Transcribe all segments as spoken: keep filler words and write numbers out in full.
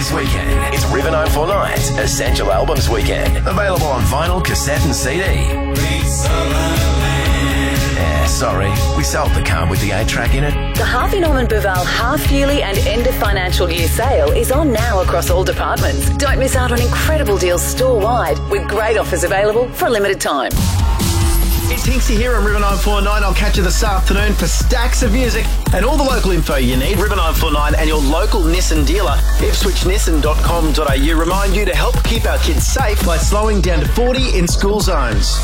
this weekend. It's River nine four nine's Essential Albums Weekend. Available on vinyl, cassette and C D. Yeah, sorry. We sold the car with the eight track in it. The Harvey Norman Buval half-yearly and end of financial year sale is on now across all departments. Don't miss out on incredible deals store-wide with great offers available for a limited time. It's Hinksy here on River nine four nine. I'll catch you this afternoon for stacks of music and all the local info you need. River nine four nine and your local Nissan dealer, ipswich nissan dot com dot a u, remind you to help keep our kids safe by slowing down to forty in school zones.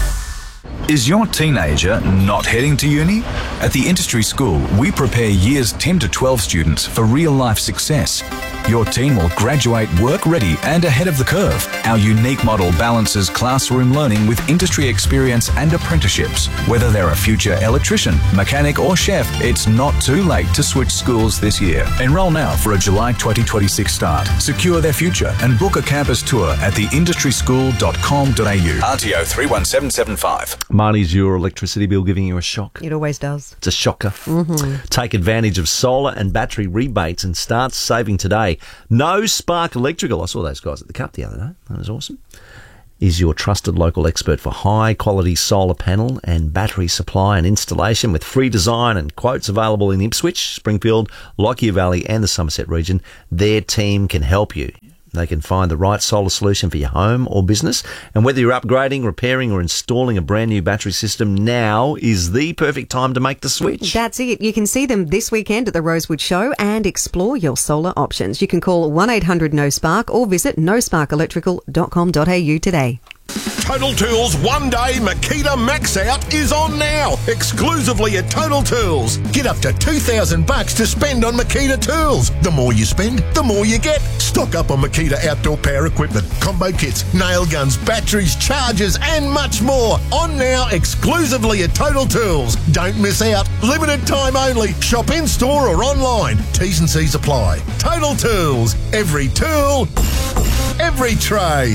Is your teenager not heading to uni? At the Industry School, we prepare years ten to twelve students for real-life success. Your teen will graduate work-ready and ahead of the curve. Our unique model balances classroom learning with industry experience and apprenticeships. Whether they're a future electrician, mechanic or chef, it's not too late to switch schools this year. Enrol now for a July twenty twenty-six start. Secure their future and book a campus tour at the industry school dot com dot a u. R T O three one seven seven five. Marnie's your electricity bill giving you a shock? It always does. It's a shocker. Mm-hmm. Take advantage of solar and battery rebates and start saving today. No Spark Electrical, I saw those guys at the Cup the other day. That was awesome. Is your trusted local expert for high-quality solar panel and battery supply and installation with free design and quotes available in Ipswich, Springfield, Lockyer Valley and the Somerset region. Their team can help you. They can find the right solar solution for your home or business. And whether you're upgrading, repairing or installing a brand new battery system, now is the perfect time to make the switch. That's it. You can see them this weekend at the Rosewood Show and explore your solar options. You can call one eight hundred no spark or visit no spark electrical dot com dot a u today. Total Tools One Day Makita Max Out is on now, exclusively at Total Tools. Get up to two thousand bucks to spend on Makita tools. The more you spend, the more you get. Stock up on Makita outdoor power equipment, combo kits, nail guns, batteries, chargers and much more. On now, exclusively at Total Tools. Don't miss out. Limited time only. Shop in store or online. T's and C's apply. Total Tools. Every tool, every trade.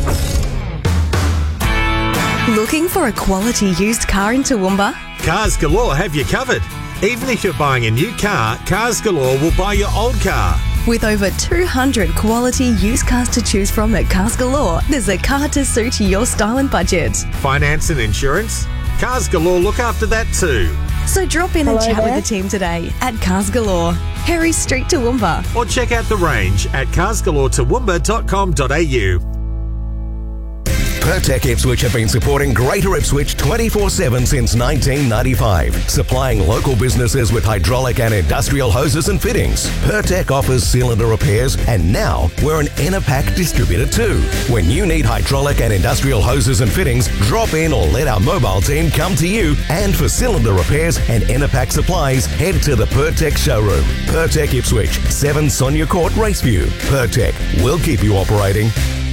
Looking for a quality used car in Toowoomba? Cars Galore have you covered. Even if you're buying a new car, Cars Galore will buy your old car. With over two hundred quality used cars to choose from at Cars Galore, there's a car to suit your style and budget. Finance and insurance? Cars Galore look after that too. So drop in Hello and chat there. with the team today at Cars Galore, Harry Street, Toowoomba. Or check out the range at cars galore toowoomba dot com dot a u. Pertec Ipswich have been supporting Greater Ipswich twenty-four seven since nineteen ninety-five, supplying local businesses with hydraulic and industrial hoses and fittings. Pertec offers cylinder repairs, and now we're an Enerpac distributor too. When you need hydraulic and industrial hoses and fittings, drop in or let our mobile team come to you. And for cylinder repairs and Enerpac supplies, head to the Pertec showroom. Pertec Ipswich, seven Sonia Court, Raceview. Pertec, we'll keep you operating.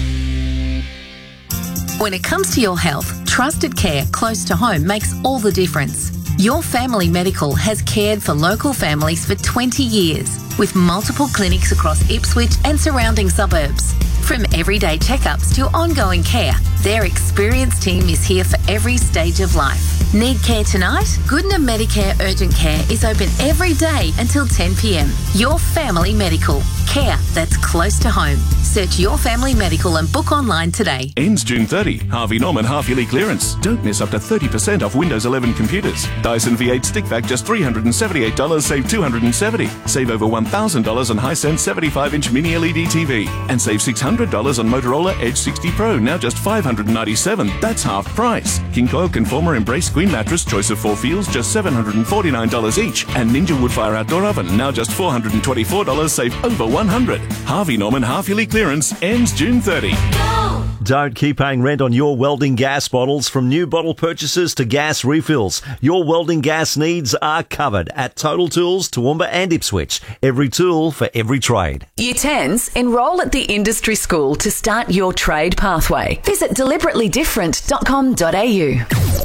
When it comes to your health, trusted care close to home makes all the difference. Your Family Medical has cared for local families for twenty years, with multiple clinics across Ipswich and surrounding suburbs. From everyday checkups to ongoing care, their experienced team is here for every stage of life. Need care tonight? Goodna Medicare Urgent Care is open every day until ten p m. Your Family Medical. Care that's close to home. Search Your Family Medical and book online today. Ends June thirtieth. Harvey Norman half-yearly clearance. Don't miss up to thirty percent off Windows eleven computers. Dyson V eight stick vac just three hundred seventy-eight dollars, save two hundred seventy dollars. Save over one thousand dollars on Hisense seventy-five inch mini L E D T V. And save six hundred dollars on Motorola Edge sixty Pro, now just five hundred ninety-seven dollars. That's half price. King Coil Conformer Embrace Queen Mattress, choice of four feels, just seven hundred forty-nine dollars each. And Ninja Woodfire Outdoor Oven, now just four hundred twenty-four dollars, save over one hundred dollars. Harvey Norman half-yearly clearance ends June thirtieth. Don't keep paying rent on your welding gas bottles. From new bottle purchases to gas refills, your welding gas needs are covered at Total Tools, Toowoomba and Ipswich. Every tool for every trade. Year tens, enrol at the Industry School to start your trade pathway. Visit deliberately different dot com dot a u.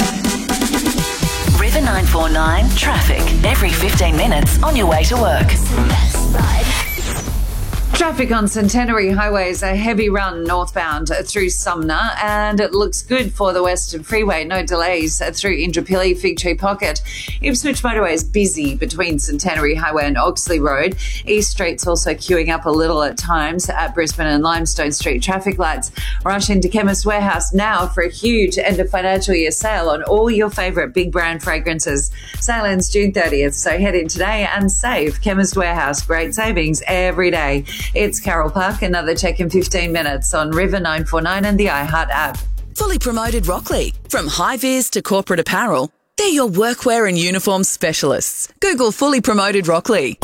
River nine four nine traffic every fifteen minutes on your way to work. Traffic on Centenary Highway is a heavy run northbound through Sumner, and it looks good for the Western Freeway. No delays through Indooroopilly, Fig Tree Pocket. Ipswich Motorway is busy between Centenary Highway and Oxley Road. East Street's also queuing up a little at times at Brisbane and Limestone Street traffic lights. Rush into Chemist Warehouse now for a huge end of financial year sale on all your favourite big brand fragrances. Sale ends June thirtieth, so head in today and save. Chemist Warehouse, great savings every day. It's Carol Park, another check in fifteen minutes on River nine four nine and the iHeart app. Fully Promoted Rockley. From high-vis to corporate apparel, they're your workwear and uniform specialists. Google Fully Promoted Rockley.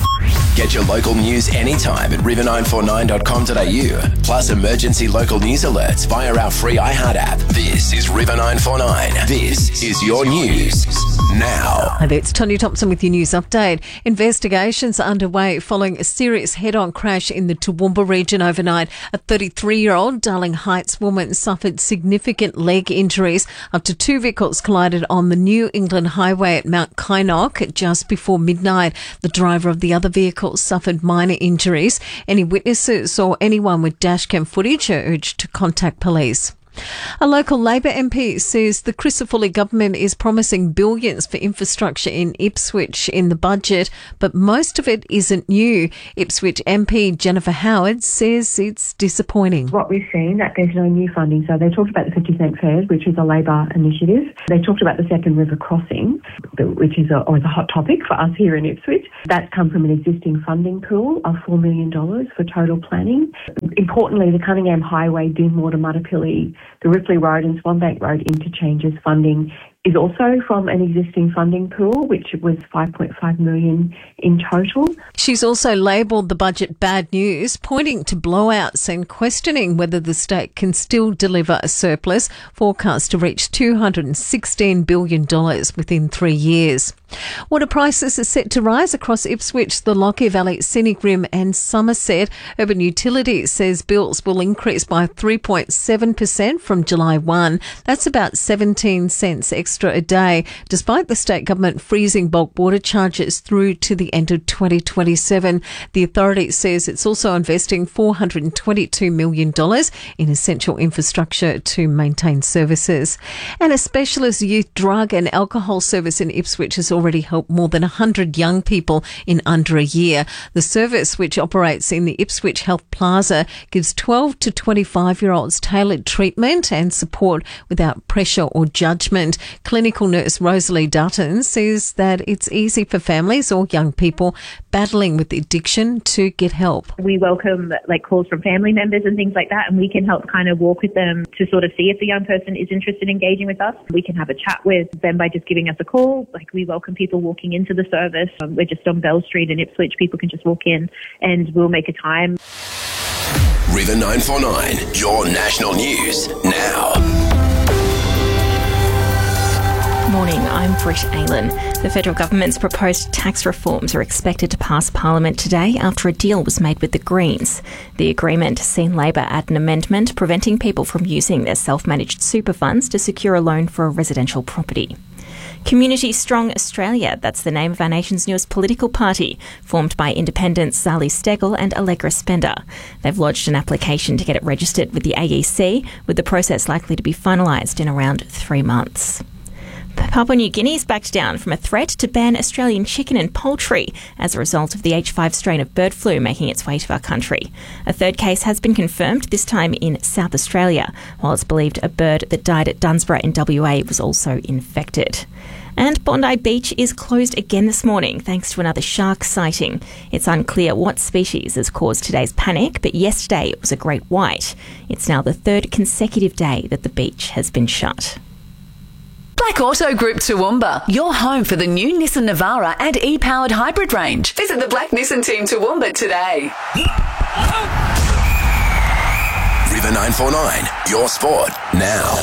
Get your local news anytime at river nine four nine dot com dot a u. Plus emergency local news alerts via our free iHeart app. This is River nine four nine. This is your news now. Hi there, it's Tony Thompson with your news update. Investigations are underway following a serious head-on crash in the Toowoomba region overnight. A thirty-three-year-old Darling Heights woman suffered significant leg injuries after two vehicles collided on the New England Highway at Mount Kynoch just before midnight. The driver of the other vehicle suffered minor injuries. Any witnesses or anyone with dashcam footage are urged to contact police. A local Labor M P says the Crisafulli government is promising billions for infrastructure in Ipswich in the budget, but most of it isn't new. Ipswich M P Jennifer Howard says it's disappointing. What we've seen, that there's no new funding. So they talked about the fifty cent fares, which is a Labor initiative. They talked about the second river crossing, which is a, always a hot topic for us here in Ipswich. That's come from an existing funding pool of four million dollars for total planning. Importantly, the Cunningham Highway, Dinmore to Muttapilly, the Ripley Road and Swanbank Road interchanges funding is also from an existing funding pool, which was five point five million dollars in total. She's also labelled the budget bad news, pointing to blowouts and questioning whether the state can still deliver a surplus forecast to reach two hundred sixteen billion dollars within three years. Water prices are set to rise across Ipswich, the Lockyer Valley, Scenic Rim and Somerset. Urban Utilities says bills will increase by three point seven percent from July first. That's about seventeen cents extra a day, despite the state government freezing bulk water charges through to the end of twenty twenty-seven. The authority says it's also investing four hundred twenty-two million dollars in essential infrastructure to maintain services. And a specialist youth drug and alcohol service in Ipswich has already helped more than one hundred young people in under a year. The service, which operates in the Ipswich Health Plaza, gives twelve to twenty-five-year-olds tailored treatment and support without pressure or judgment. Clinical nurse Rosalie Dutton says that it's easy for families or young people battling with addiction to get help. We welcome like calls from family members and things like that, and we can help kind of walk with them to sort of see if the young person is interested in engaging with us. We can have a chat with them by just giving us a call. Like, we welcome people walking into the service. Um, we're just on Bell Street in Ipswich. People can just walk in and we'll make a time. River nine four nine, your national news now. Morning, I'm Britt Aylan. The federal government's proposed tax reforms are expected to pass Parliament today after a deal was made with the Greens. The agreement has seen Labor add an amendment preventing people from using their self-managed super funds to secure a loan for a residential property. Community Strong Australia, that's the name of our nation's newest political party, formed by independents Zali Steggall and Allegra Spender. They've lodged an application to get it registered with the A E C, with the process likely to be finalised in around three months. Papua New Guinea's backed down from a threat to ban Australian chicken and poultry as a result of the H five strain of bird flu making its way to our country. A third case has been confirmed, this time in South Australia, while it's believed a bird that died at Dunsborough in W A was also infected. And Bondi Beach is closed again this morning thanks to another shark sighting. It's unclear what species has caused today's panic, but yesterday it was a great white. It's now the third consecutive day that the beach has been shut. Black Auto Group Toowoomba, your home for the new Nissan Navara and e-powered hybrid range. Visit the Black Nissan team Toowoomba today. River nine four nine, your sport now.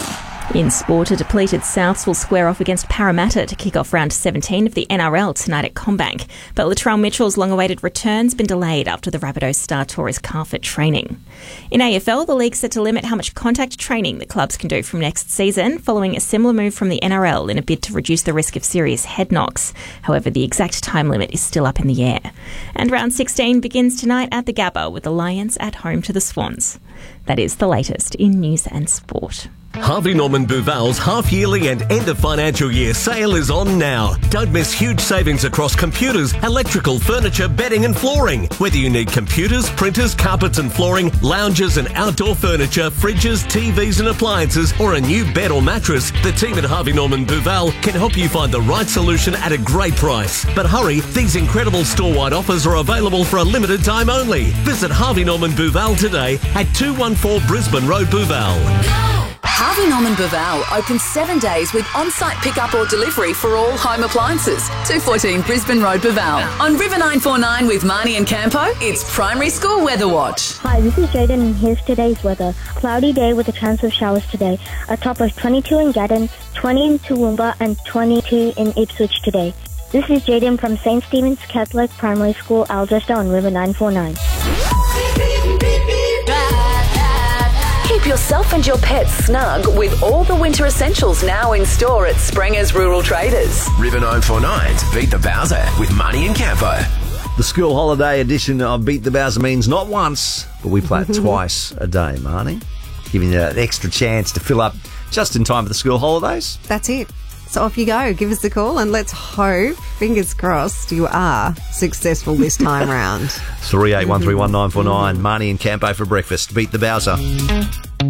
In sport, a depleted Souths will square off against Parramatta to kick off round seventeen of the N R L tonight at CommBank. But Latrell Mitchell's long-awaited return's been delayed after the Rabbitohs star tore his calf at training. In A F L, the league's set to limit how much contact training the clubs can do from next season, following a similar move from the N R L in a bid to reduce the risk of serious head knocks. However, the exact time limit is still up in the air. And round sixteen begins tonight at the Gabba with the Lions at home to the Swans. That is the latest in news and sport. Harvey Norman Buval's half-yearly and end-of-financial year sale is on now. Don't miss huge savings across computers, electrical, furniture, bedding and flooring. Whether you need computers, printers, carpets and flooring, lounges and outdoor furniture, fridges, T Vs and appliances, or a new bed or mattress, the team at Harvey Norman Buval can help you find the right solution at a great price. But hurry, these incredible store-wide offers are available for a limited time only. Visit Harvey Norman Buval today at two one four Brisbane Road, Buval. Harvey Norman Buval opens seven days with on-site pickup or delivery for all home appliances. two fourteen Brisbane Road, Buval. On River nine four nine with Marnie and Campo, it's Primary School Weather Watch. Hi, this is Jaden and here's today's weather. Cloudy day with a chance of showers today. A top of twenty-two in Gatton, twenty in Toowoomba and twenty-two in Ipswich today. This is Jaden from Saint Stephen's Catholic Primary School, Aldersta on River nine four nine. Keep yourself and your pets snug with all the winter essentials now in store at Sprenger's Rural Traders. River nine four nine's Beat the Bowser with Marnie and Campo. The school holiday edition of Beat the Bowser means not once, but we play it twice a day, Marnie. Giving you an extra chance to fill up just in time for the school holidays. That's it. So off you go. Give us a call and let's hope, fingers crossed, you are successful this time round. three eight one three one nine four nine. Marnie and Campo for breakfast. Beat the Bowser.